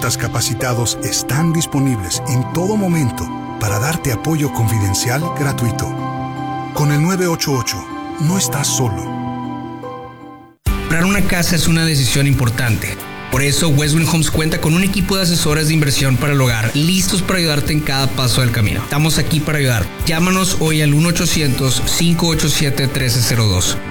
terapeutas capacitados están disponibles en todo momento para darte apoyo confidencial gratuito. Con el 988 no estás solo. Comprar una casa es una decisión importante. Por eso, Westwing Homes cuenta con un equipo de asesores de inversión para el hogar, listos para ayudarte en cada paso del camino. Estamos aquí para ayudar. Llámanos hoy al 1-800-587-1302.